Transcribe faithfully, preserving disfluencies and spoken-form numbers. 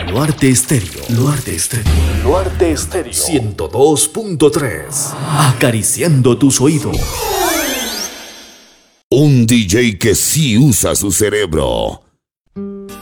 Luarte Estéreo. Luarte Estéreo. Luarte Estéreo. ciento dos punto tres. Acariciando tus oídos. Un D J que sí usa su cerebro.